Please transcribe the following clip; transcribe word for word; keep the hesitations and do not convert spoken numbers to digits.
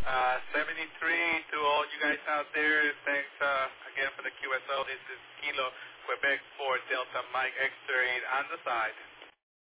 Uh, seventy-three to all you guys out there. Thanks uh, again for the Q S O. This is Kilo Quebec for Delta Mike X thirty-eight on the side.